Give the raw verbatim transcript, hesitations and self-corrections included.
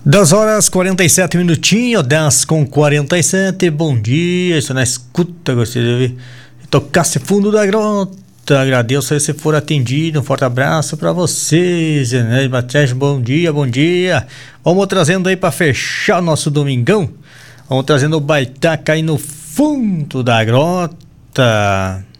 dez horas quarenta e sete minutinhos, dez com quarenta e sete. Bom dia, isso na escuta, gostei de ouvir. Tocasse fundo da grota. Agradeço aí se for atendido. Um forte abraço pra vocês, né? Bom dia, bom dia. Vamos trazendo aí pra fechar o nosso domingão. Vamos trazendo o Baitaca aí no fundo da grota.